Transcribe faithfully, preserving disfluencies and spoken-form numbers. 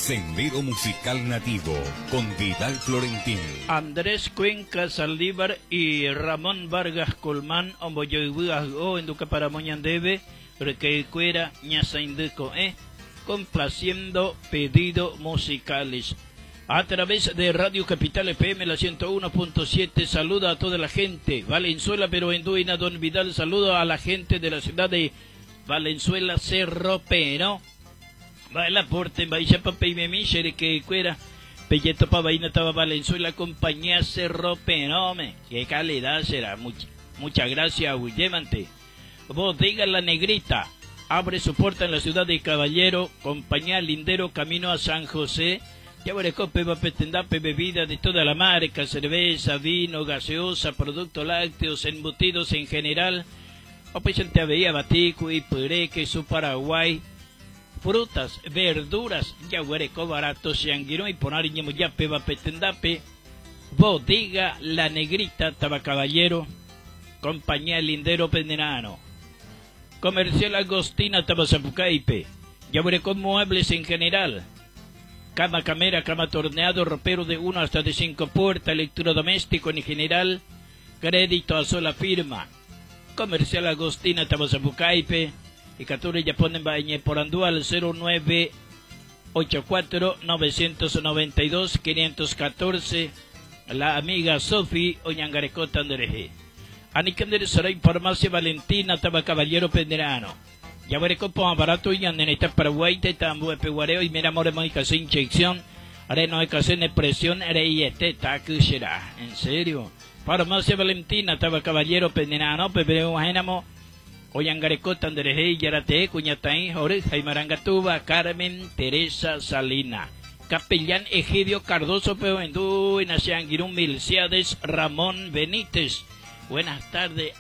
Sendero Musical Nativo con Vidal Florentín. Andrés Cuenca Saldívar y Ramón Vargas Colmán, Omboyoibuago, en Duca para Moñandebe, Requecuera, Ñasaindeco, eh, complaciendo pedidos musicales. A través de Radio Capital F M, la ciento uno punto siete, saluda a toda la gente. Valenzuela, pero en Duina, don Vidal, saludo a la gente de la ciudad de Valenzuela, Cerro Pero. Va el aporte, va y papá y memi, que cuera. Pelleto pa vaina estaba Valenzuela, compañía Cerro Pero, me. Qué calidad será. Mucha, muchas gracias, Willemante. Bodega La Negrita. Abre su puerta en la ciudad de Caballero, compañía Lindero, camino a San José. Ya veré cope, va petendape, bebida de toda la marca, cerveza, vino, gaseosa, productos lácteos, embutidos en general. O pues te veía batico y pureque, su Paraguay. Frutas, verduras, ya huereco barato, Sianguirón y Ponariño, ya peba petendape. Bodega La Negrita, Tabacaballero, compañía Lindero Pendenano. Comercial Agostina, Tabazapucaipe, ya huereco muebles en general. Cama camera, cama torneado, ropero de uno hasta de cinco puertas, electrodoméstico en general, crédito a sola firma. Comercial Agostina, Tabazapucaipe. Y Cature ya ponen bañe por andual cero nueve ocho cuatro nueve nueve dos cinco uno cuatro. La amiga Sofi Oñangarecota Andereje. Anicander Saray Farmacia Valentina Taba Caballero Penderano. Ya veré copo barato y andeneta Paraguay te tambo peguareo y mira more mónica sin inyección. Haré no hay que hacer presión, haré y este tacu será. En serio. Farmacia Valentina Taba Caballero Penderano, Pepereo Génamo. Oyangarecota Andereje, Yarate, Cuñataín, Jorge, Jaimarangatuba, Carmen Teresa Salina. Capellán Egidio Cardoso Peoendú, en Asianguirún Milciades, Ramón Benítez. Buenas tardes.